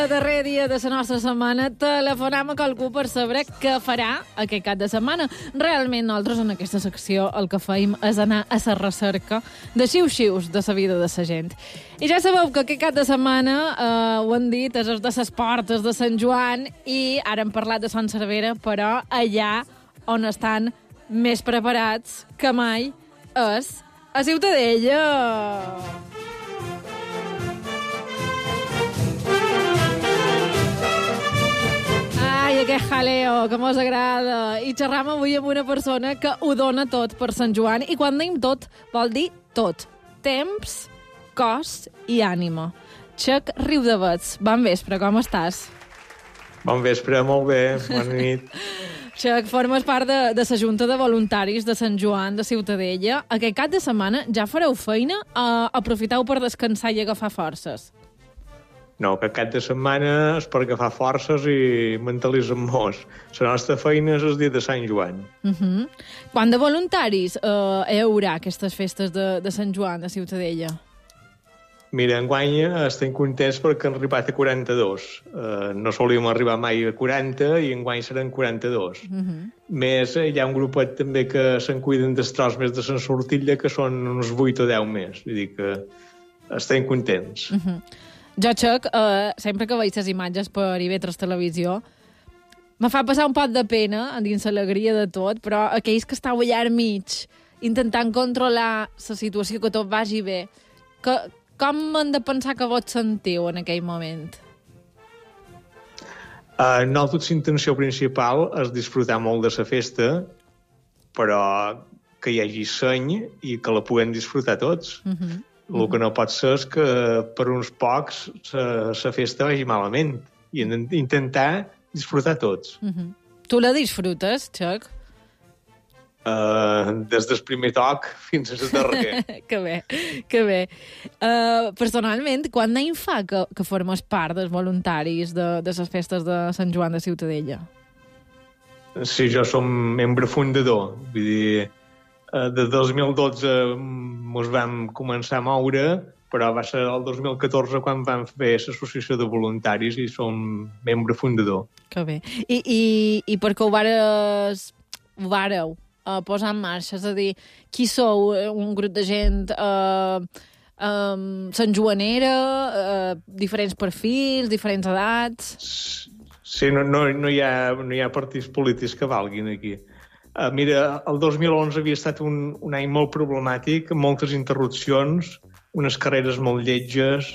El darrer dia de la nostra setmana telefonem a qualcú per saber què farà aquest cap de setmana. Realment nosaltres en aquesta secció el que feim és anar a la recerca de xiu-xius de la vida de la gent. I ja sabeu que aquest cap de setmana, ho han dit, és de les portes de Sant Joan i ara hem parlat de Sant Cervera, però allà on estan més preparats que mai és a Ciutadella. Ai, aquest jaleo, que mos agrada. I xerram avui amb una persona que ho dona tot per Sant Joan. I quan diem tot, vol dir tot. Temps, cos i ànima. Xac Riudavets, bon vespre, com estàs? Bon vespre, molt bé, bona nit. Xac, formes part de la Junta de Voluntaris de Sant Joan de Ciutadella. Aquest cap de setmana ja fareu feina? Aprofiteu per descansar i agafar forces? No, que cap de setmana és per agafar forces i mentalitzar-nos. La nostra feina és el dia de Sant Joan. Quant de voluntaris hi haurà aquestes festes de Sant Joan de Ciutadella? Mira, enguany estem contents perquè hem arribat a 42. No solíem arribar mai a 40 i enguany seran 42. Més, hi ha un grupet també que se'n cuiden dels tros més de Sant Sortilla, que són uns 8 o 10 més. Vull dir que estem contents. Jo, Xac, sempre que veig les imatges per IB3 Televisió, me fa passar un poc de pena dins l'alegria de tot, però aquells que estàu allà al mig, intentant controlar la situació, que tot vagi bé, com hem de pensar que vos sentiu en aquell moment? Nosaltres la intenció principal és disfrutar molt de la festa, però que hi hagi seny i que la puguem disfrutar tots. El que no pot ser és que per uns pocs la festa vagi malament i intentar disfrutar tots. Tu la disfrutes, Xac? Des del primer toc fins al darrer. Que bé, que bé. Personalment, quant d'any fa que formes part dels voluntaris de les festes de Sant Joan de Ciutadella? Sí, jo som membre fundador. Vull dir, de 2012 ens vam començar a moure, però va ser el 2014 quan vam fer l'associació de voluntaris i som membre fundador. Que bé. I per què ho vareu posar en marxa? És a dir, qui sou? Un grup de gent santjoanera, diferents perfils, diferents edats? Sí, no hi ha partits polítics que valguin aquí. Mira, el 2011 havia estat un any molt problemàtic, amb moltes interrupcions, unes carreres molt lletges,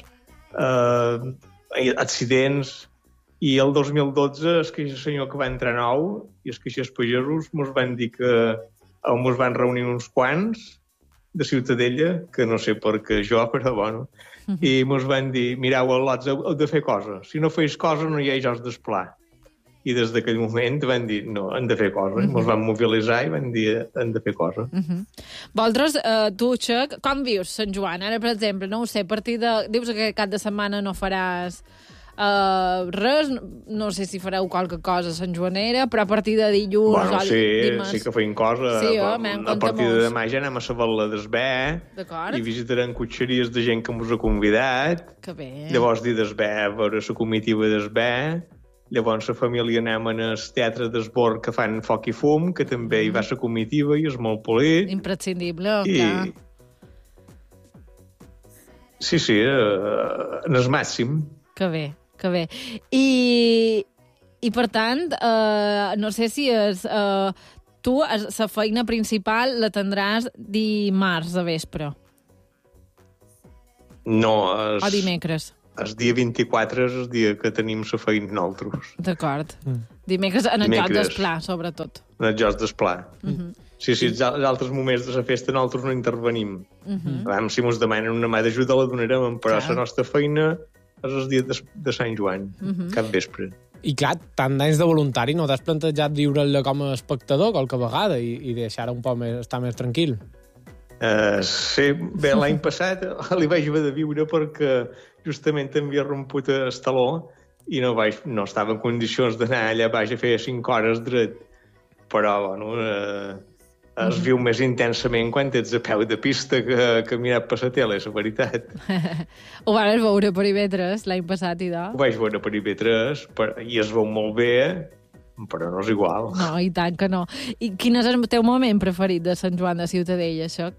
accidents, i el 2012 el queixer senyor que va entrar nou i els queixers pagesos ens van dir que ens van reunir uns quants de Ciutadella, que no sé per què jo, però bueno, i ens van dir, mireu, al·lots, heu de fer coses. Si no feis coses no hi ha jocs d'esplà. I des d'aquell moment van dir, no, hem de fer coses. Ens van mobilitzar i van dir, hem de fer coses. Vosaltres, tu, Xac, com vius Sant Joan? Ara, per exemple, no ho sé, a partir de... Dius que cap de setmana no faràs res, no sé si fareu qualque cosa Sant Joanera, però a partir de dilluns... Bueno, sí que feim cosa. Sí, a partir de demà ja anem a la Val·la d'Esbé i visitarem cotxeries de gent que ens ha convidat. Que bé. Llavors, dir d'Esbé, a veure la comitiva d'Esbé. Llavors, la família anem al teatre d'Esbord que fan foc i fum, que també hi va la comitiva i és molt polit. Imprescindible, clar. Sí, en el màxim. Que bé, que bé. I per tant, no sé si tu la feina principal la tindràs dimarts de vespre. No, o dimecres. El dia 24 és el dia que tenim la feina nosaltres. D'acord. Dimecres en el joc d'esplà, sobretot. En el joc d'esplà. Sí, els altres moments de la festa nosaltres no intervenim. Si ens demanen una mà d'ajuda la donarem, però la nostra feina és el dia de Sant Joan, cap vespre. I clar, tant d'anys de voluntari, no t'has plantejat viure-la com a espectador qualque vegada i deixar-la un poc estar més tranquil? Sí, bé, l'any passat li vaig haver de viure perquè justament havia romput el taló i no estava en condicions d'anar allà baix a fer 5 hores dret. Però, bueno, Es viu més intensament quan ets a peu de pista que mirat per la tele, és la veritat. Ho vas veure per IB3 l'any passat, idò? Ho vaig veure per IB3 i es veu molt bé, però no és igual. No, i tant que no. I quin és el teu moment preferit de Sant Joan de Ciutadella, Xoc?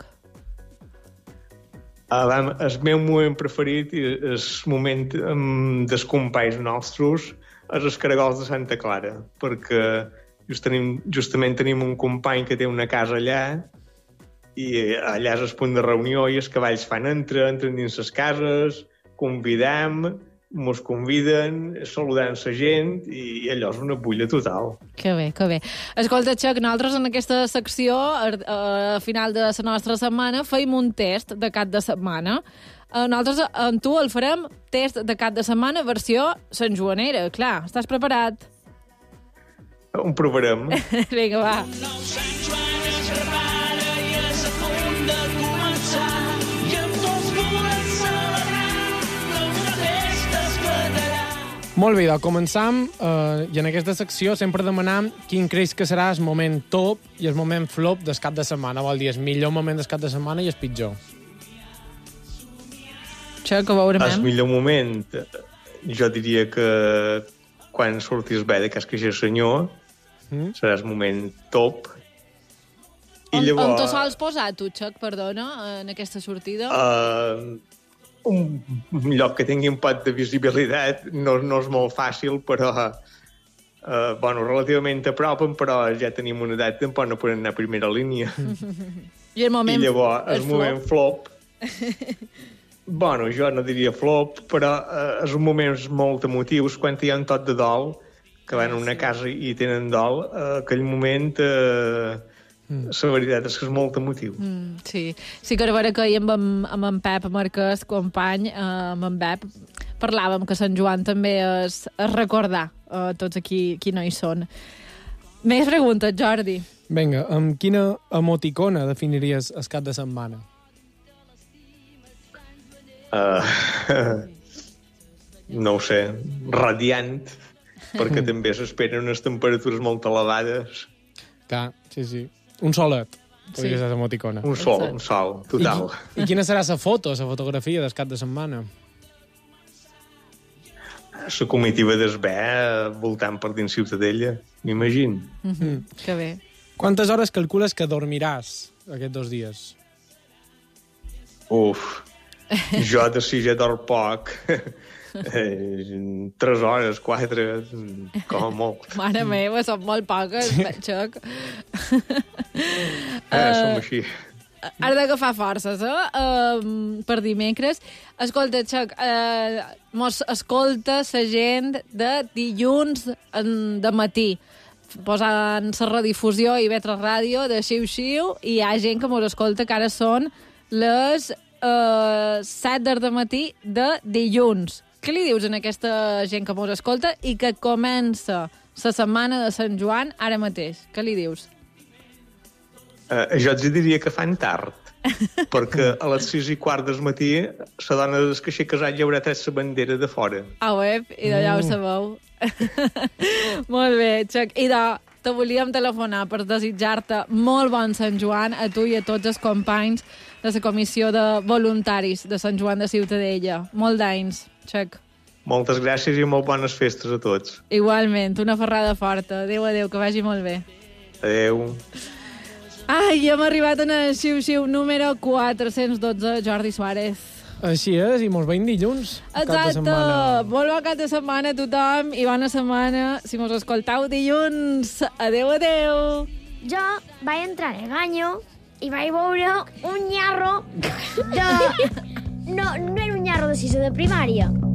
El meu moment preferit és el moment dels companys nostres és els caragols de Santa Clara, perquè justament tenim un company que té una casa allà i allà és el punt de reunió i els cavalls entren dins les cases, convidem, mos conviden, saludem la gent i allò és una bulla total. Que bé, que bé. Escolta, Xoc, nosaltres en aquesta secció, a final de la nostra setmana, feim un test de cap de setmana. Nosaltres amb tu el farem test de cap de setmana versió santjoanera. Clar, estàs preparat? Ho provarem. Vinga, va. Molt bé, doncs començam i en aquesta secció sempre demanam quin creus que serà el moment top i el moment flop del cap de setmana. Vol dir, el millor moment del cap de setmana i el pitjor. Xoc, ho veurem. El millor moment, jo diria que quan sortis bé de cas que ja senyor, serà el moment top. I llavors, on te sols posar, tu, Xoc, perdona, en aquesta sortida? Un lloc que tingui un pot de visibilitat no és molt fàcil, però relativament a prop, però ja tenim una edat en no podem anar a primera línia. I llavors, el moment flop... jo no diria flop, però és un moments molt emotius quan hi ha un tot de dol, que van a una casa i tenen dol, aquell moment... La veritat és que és molt emotiu. Sí que era vera que ahir amb en Pep Marquès, company, amb en Pep, parlàvem que Sant Joan també és recordar tots qui no hi són. Més preguntes, Jordi. Vinga, amb quina emoticona definiries el cap de setmana? No ho sé, radiant, perquè també s'esperen unes temperatures molt elevades. Clar, sí. Un solet, podria ser l'emoticona. Un sol, total. I quina serà la fotografia del cap de setmana? La comitiva d'Esbé voltant per dins Ciutadella, m'imagino. Que bé. Quantes hores calcules que dormiràs aquests 2 dies? Jo de si ja dorm poc. 3 hores, 4, com a molt. Mare meva, són molt poques, Xoc. Som així. Has d'agafar forces, per dimecres. Escolta, Xoc, mos escolta la gent de dilluns de matí, posant la redifusió i vetre ràdio de xiu-xiu, i hi ha gent que mos escolta que ara són les 7 del matí de dilluns. Què li dius a aquesta gent que mos escolta i que comença la setmana de Sant Joan ara mateix? Què li dius? Jo els diria que fan tard, perquè a les 6:15 del matí la dona del caixer casat ja haurà tret la bandera de fora. I d'allà ho sabeu. Molt bé, Xoc. I te volíem telefonar per desitjar-te molt bon Sant Joan a tu i a tots els companys de la Comissió de Voluntaris de Sant Joan de Ciutadella. Molt d'anys, Xoc. Moltes gràcies i molt bones festes a tots. Igualment, una ferrada forta. Adéu, que vagi molt bé. Adéu. Hem arribat en el xiu-xiu número 412, Jordi Suárez. Així és, i mos veiem dilluns. Exacte. Molt bon cap de setmana a tothom i bona setmana si mos escoltau dilluns. Adéu. Jo vaig entrar en el baño i vaig veure un nyarro de... No era un nyarro de 6 de primària.